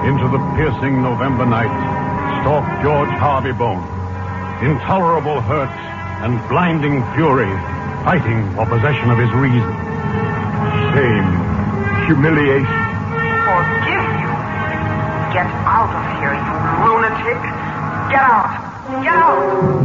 Into the piercing November night stalked George Harvey Bone. Intolerable hurt and blinding fury, fighting for possession of his reason. Shame, humiliation. Forgive you? Get out of here, you lunatic. Get out. Get out.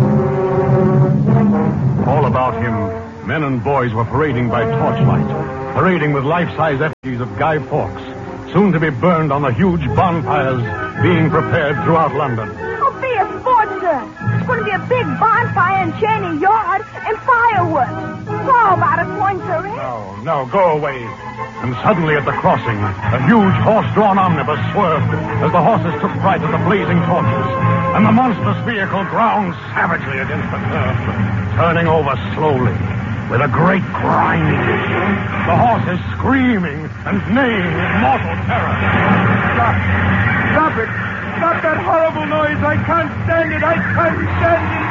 All about him, men and boys were parading by torchlight, parading with life-size effigies of Guy Fawkes, soon to be burned on the huge bonfires being prepared throughout London. Oh, be a sport, sir. It's going to be a big bonfire in Cheney Yard and fireworks. How about it, Pointer? No, go away. And suddenly at the crossing, a huge horse-drawn omnibus swerved as the horses took fright at the blazing torches, and the monstrous vehicle ground savagely against the curb, turning over slowly with a great grinding. The horses screaming and neighing with mortal terror. Stop it! Stop that horrible noise! I can't stand it! I can't stand it!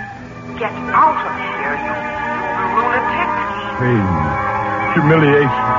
Get out of here, you lunatic. Pain, humiliation,